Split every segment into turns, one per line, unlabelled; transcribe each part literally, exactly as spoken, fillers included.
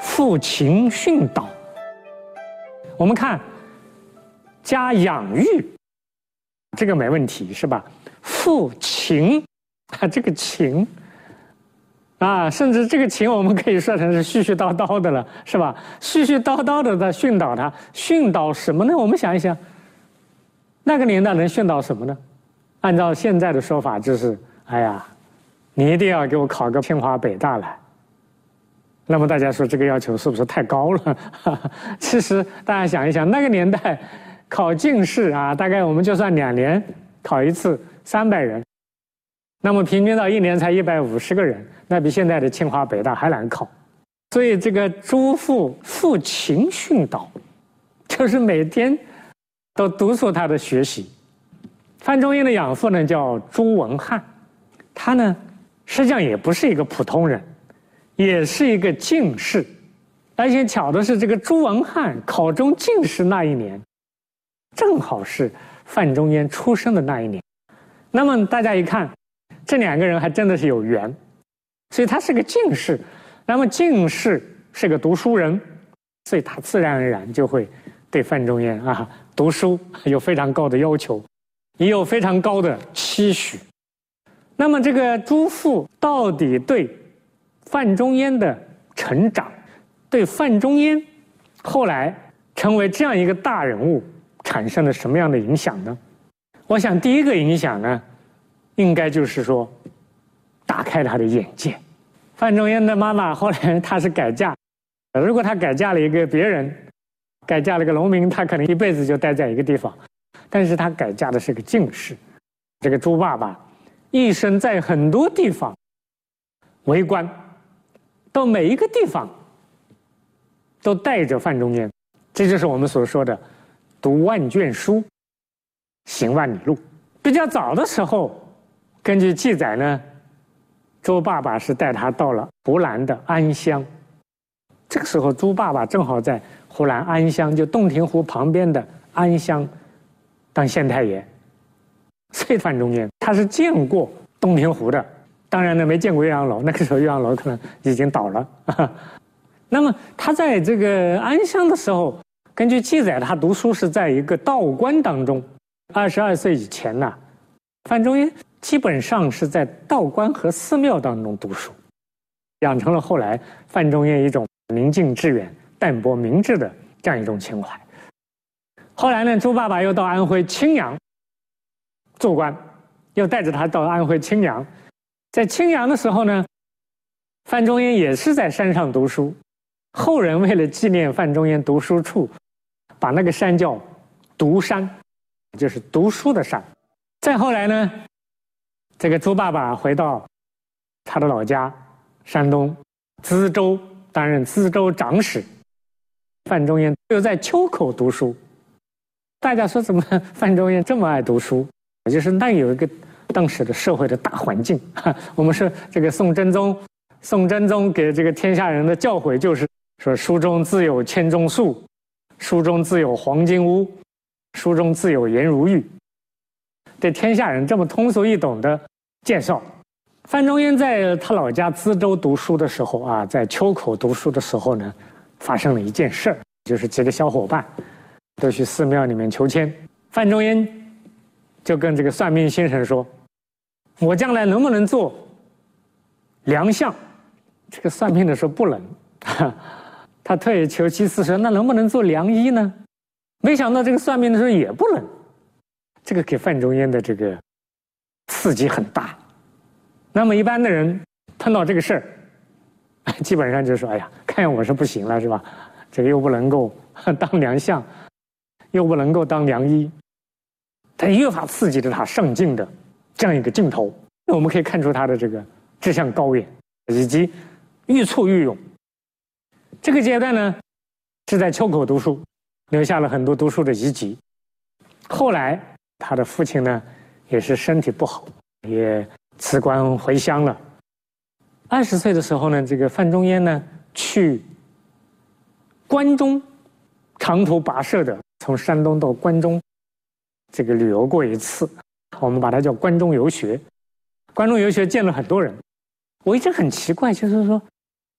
父勤训导。我们看加养育，这个没问题是吧？父勤啊，这个勤啊，甚至这个勤我们可以说成是絮絮叨叨的了，是吧？絮絮叨叨的在训导他，训导什么呢？我们想一想，那个年代能训导什么呢？按照现在的说法，就是哎呀，你一定要给我考个清华北大来。那么大家说这个要求是不是太高了？其实大家想一想，那个年代考进士啊，大概我们就算两年考一次，三百人，那么平均到一年才一百五十个人，那比现在的清华北大还难考。所以这个朱父父勤训导，就是每天都督促他的学习。范仲淹的养父呢叫朱文翰，他呢实际上也不是一个普通人，也是一个进士，而且巧的是，这个朱文翰考中进士那一年，正好是范仲淹出生的那一年。那么大家一看，这两个人还真的是有缘，所以他是个进士。那么进士是个读书人，所以他自然而然就会对范仲淹啊读书有非常高的要求，也有非常高的期许。那么这个朱父到底对范仲淹的成长，对范仲淹后来成为这样一个大人物产生了什么样的影响呢？我想第一个影响呢，应该就是说打开他的眼界。范仲淹的妈妈后来她是改嫁，如果她改嫁了一个别人，改嫁了个农民，她可能一辈子就待在一个地方，但是她改嫁的是个进士。这个朱爸爸一生在很多地方为官，到每一个地方都带着范仲淹，这就是我们所说的读万卷书，行万里路。比较早的时候，根据记载呢，朱爸爸是带他到了湖南的安乡。这个时候朱爸爸正好在湖南安乡，就洞庭湖旁边的安乡当县太爷。所以范仲淹他是见过洞庭湖的，当然呢没见过岳阳楼，那个时候岳阳楼可能已经倒了。那么他在这个安乡的时候，根据记载他读书是在一个道观当中。二十二岁以前呢、啊，范仲淹基本上是在道观和寺庙当中读书，养成了后来范仲淹一种宁静致远、淡泊明志的这样一种情怀。后来呢，朱爸爸又到安徽青阳做官，又带着他到安徽青阳。在青阳的时候呢，范仲淹也是在山上读书。后人为了纪念范仲淹读书处，把那个山叫读山，就是读书的山。再后来呢，这个朱爸爸回到他的老家山东资州，担任资州长史。范仲淹又在秋口读书。大家说怎么范仲淹这么爱读书？就是那有一个当时的社会的大环境。我们说这个宋真宗，宋真宗给这个天下人的教诲就是说：书中自有千钟粟，书中自有黄金屋，书中自有颜如玉。对天下人这么通俗易懂的介绍。范仲淹在他老家资州读书的时候啊，在秋口读书的时候呢，发生了一件事儿，就是几个小伙伴都去寺庙里面求签。范仲淹就跟这个算命先生说：“我将来能不能做良相？”这个算命的说不能。他退而求其次说：“那能不能做良医呢？”没想到这个算命的说也不能。这个给范仲淹的这个刺激很大。那么一般的人碰到这个事儿，基本上就说：“哎呀，看样我是不行了，是吧？这个又不能够当良相，又不能够当良医。”但越发刺激着他上进的这样一个劲头。我们可以看出他的这个志向高远，以及愈挫愈勇。这个阶段呢，是在秋口读书，留下了很多读书的遗籍。后来他的父亲呢，也是身体不好，也辞官回乡了。二十岁的时候呢，这个范仲淹呢，去关中长途跋涉的，从山东到关中这个旅游过一次，我们把它叫关中游学。关中游学见了很多人。我一直很奇怪，就是说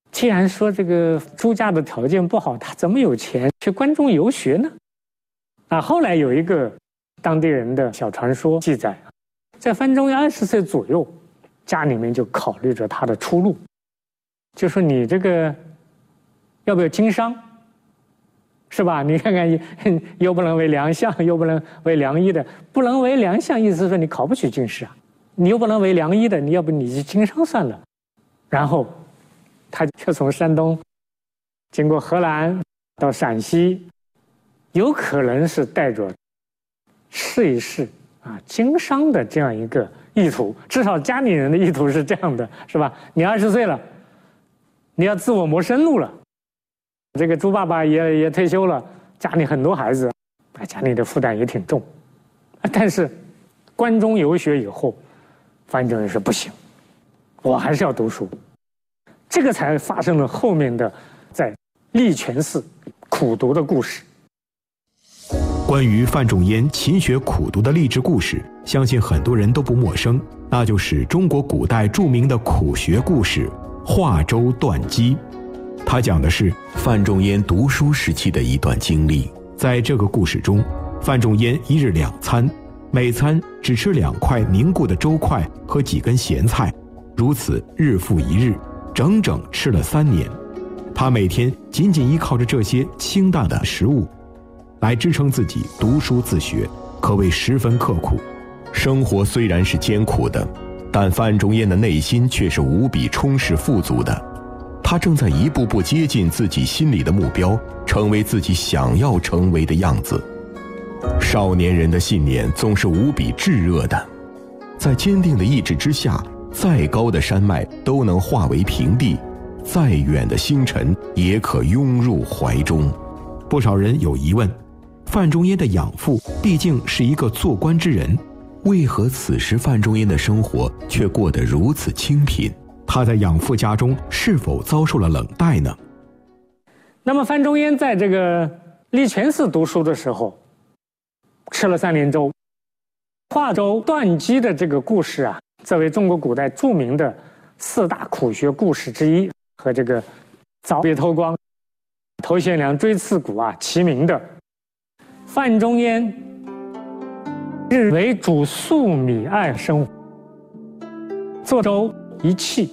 既然说这个朱家的条件不好，他怎么有钱去关中游学呢？啊，后来有一个当地人的小传说记载，在范仲淹二十岁左右，家里面就考虑着他的出路，就说你这个要不要经商，是吧？你看看，又不能为良相，又不能为良医的，不能为良相，意思是说你考不取进士啊，你又不能为良医的，你要不你去经商算了。然后他就从山东经过荷兰到陕西，有可能是带着试一试啊经商的这样一个意图，至少家里人的意图是这样的，是吧？你二十岁了，你要自我谋生路了。这个朱爸爸也也退休了，家里很多孩子，家里的负担也挺重。但是关中游学以后，范仲淹说不行，我还是要读书。这个才发生了后面的在历泉寺苦读的故事。
关于范仲淹勤学苦读的励志故事，相信很多人都不陌生，那就是中国古代著名的苦学故事《华州断机》。它讲的是范仲淹读书时期的一段经历。在这个故事中，范仲淹一日两餐，每餐只吃两块凝固的粥块和几根咸菜，如此日复一日，整整吃了三年。他每天仅仅依靠着这些清淡的食物来支撑自己读书自学，可谓十分刻苦。生活虽然是艰苦的，但范仲淹的内心却是无比充实富足的。他正在一步步接近自己心里的目标，成为自己想要成为的样子。少年人的信念总是无比炙热的，在坚定的意志之下，再高的山脉都能化为平地，再远的星辰也可拥入怀中。不少人有疑问，范仲淹的养父毕竟是一个做官之人，为何此时范仲淹的生活却过得如此清贫？他在养父家中是否遭受了冷待呢？
那么范仲淹在这个历泉寺读书的时候，吃了三年粥。华州断机的这个故事啊，作为中国古代著名的四大苦学故事之一，和这个凿壁偷光、头悬梁、锥刺股啊齐名的。范仲淹日为煮粟米爱生活，做粥一器，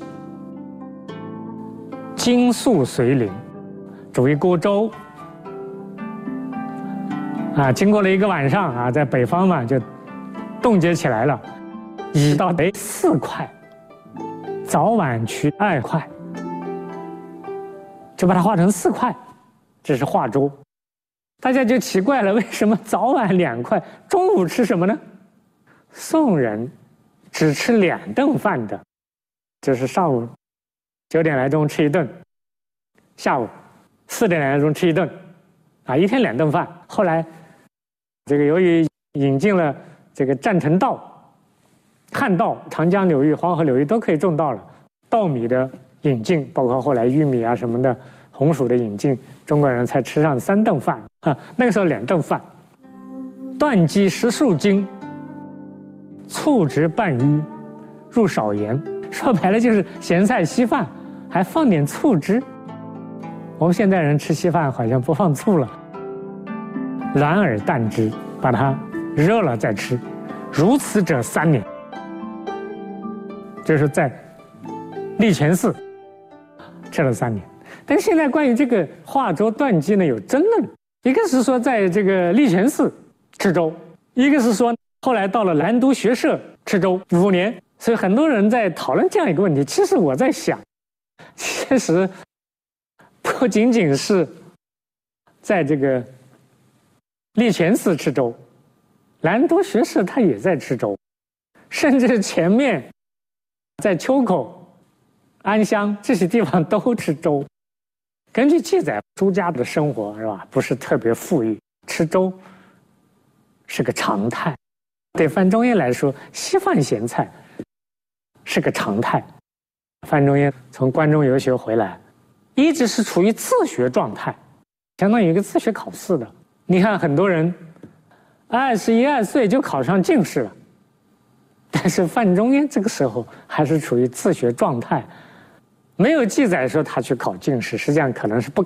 精粟随灵，煮一锅粥啊，经过了一个晚上啊，在北方嘛就冻结起来了，一到得四块，早晚取二块，就把它化成四块，这是化粥。大家就奇怪了，为什么早晚两块？中午吃什么呢？宋人只吃两顿饭的，就是上午九点来钟吃一顿，下午四点来钟吃一顿，啊，一天两顿饭。后来这个由于引进了这个占城稻，汉稻、长江流域、黄河流域都可以种稻了，稻米的引进，包括后来玉米啊什么的，红薯的引进，中国人才吃上三顿饭啊。那个时候两顿饭。断机十数斤，醋汁半盂，入少盐。说白了就是咸菜稀饭，还放点醋汁。我们现代人吃稀饭好像不放醋了。软耳淡汁，把它热了再吃，如此者三年。就是在历泉寺吃了三年。但是现在关于这个华州断机呢有争论，一个是说在这个历泉寺吃粥，一个是说后来到了南都学社吃粥五年。所以很多人在讨论这样一个问题。其实我在想，其实不仅仅是在这个历泉寺吃粥，南都学社他也在吃粥，甚至前面在秋口、安乡这些地方都吃粥。根据记载，朱家的生活是吧，不是特别富裕，吃粥是个常态。对范仲淹来说，稀饭咸菜是个常态。范仲淹从关中游学回来，一直是处于自学状态，相当于一个自学考试的。你看很多人二十一二岁就考上进士了，但是范仲淹这个时候还是处于自学状态， 没有记载说他去考进士，实际上可能是不